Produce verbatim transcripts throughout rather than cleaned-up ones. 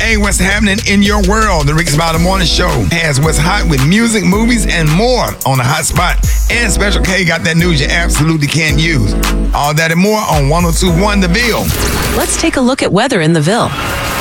Hey, what's happening in your world? The Ricky Smiley Morning Show has what's hot with music, movies, and more on the hot spot. And Special K got that news you absolutely can't use. All that and more on one oh two point one The Ville. Let's take a look at weather in the Ville.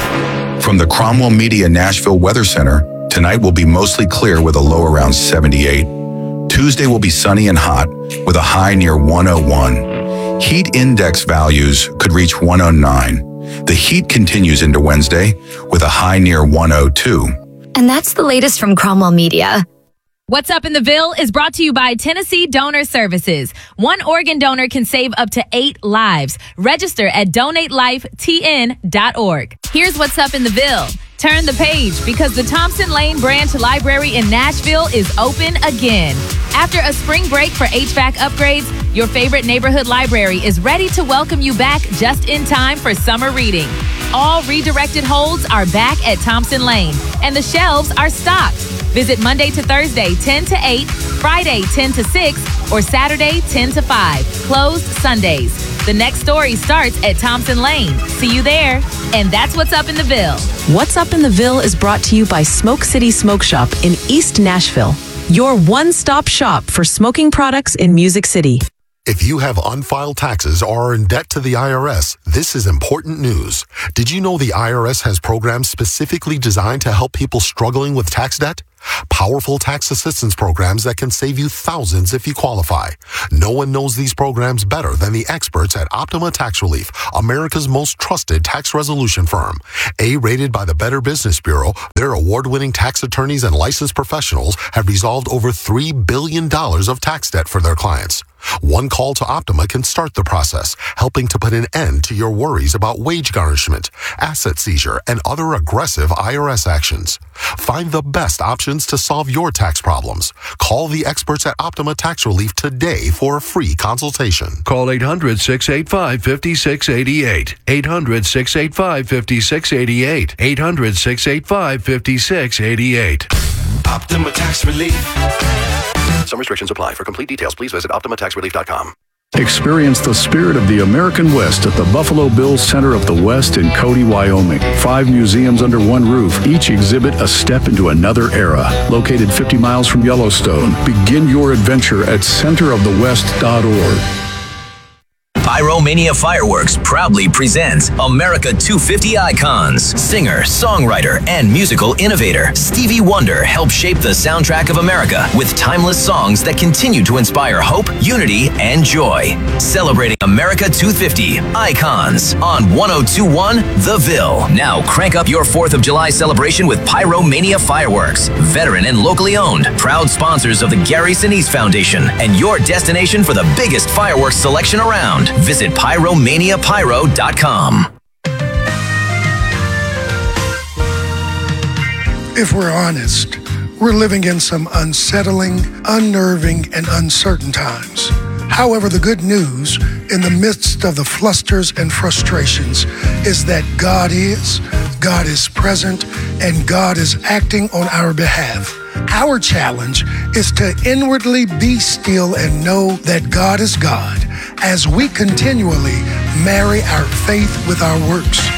From the Cromwell Media Nashville Weather Center, tonight will be mostly clear with a low around seventy-eight. Tuesday will be sunny and hot with a high near one oh one. Heat index values could reach one oh nine. The heat continues into Wednesday with a high near one oh two. And that's the latest from Cromwell Media. What's Up in the Ville is brought to you by Tennessee Donor Services. One organ donor can save up to eight lives. Register at donate life t n dot org. Here's What's Up in the Ville. Turn the page because the Thompson Lane Branch Library in Nashville is open again. After a spring break for H V A C upgrades, your favorite neighborhood library is ready to welcome you back just in time for summer reading. All redirected holds are back at Thompson Lane, and the shelves are stocked. Visit Monday to Thursday, ten to eight, Friday, ten to six, or Saturday, ten to five. Closed Sundays. The next story starts at Thompson Lane. See you there. And that's What's Up in the Ville. What's Up in the Ville is brought to you by Smoke City Smoke Shop in East Nashville, your one-stop shop for smoking products in Music City. If you have unfiled taxes or are in debt to the I R S, this is important news. Did you know the I R S has programs specifically designed to help people struggling with tax debt? Powerful tax assistance programs that can save you thousands if you qualify. No one knows these programs better than the experts at Optima Tax Relief, America's most trusted tax resolution firm. A-rated by the Better Business Bureau, their award-winning tax attorneys and licensed professionals have resolved over three billion dollars of tax debt for their clients. One call to Optima can start the process, helping to put an end to your worries about wage garnishment, asset seizure, and other aggressive I R S actions. Find the best options to solve your tax problems. Call the experts at Optima Tax Relief today for a free consultation. Call eight hundred, six eight five, five six eight eight. eight hundred, six eight five, five six eight eight. eight hundred, six eight five, five six eight eight. Optima Tax Relief. Some restrictions apply. For complete details, please visit optima tax relief dot com. Experience the spirit of the American West at the Buffalo Bills Center of the West in Cody, Wyoming. Five museums under one roof. Each exhibit a step into another era. Located fifty miles from Yellowstone. Begin your adventure at center of the west dot org. Pyromania Fireworks proudly presents America two fifty Icons. Singer, songwriter, and musical innovator Stevie Wonder helped shape the soundtrack of America with timeless songs that continue to inspire hope, unity, and joy. Celebrating America two fifty Icons on one oh two point one The Ville. Now crank up your fourth of July celebration with Pyromania Fireworks. Veteran and locally owned. Proud sponsors of the Gary Sinise Foundation and your destination for the biggest fireworks selection around. Visit pyromania pyro dot com. If we're honest, we're living in some unsettling, unnerving, and uncertain times. However, the good news in the midst of the flusters and frustrations is that God is, God is present, and God is acting on our behalf. Our challenge is to inwardly be still and know that God is God as we continually marry our faith with our works.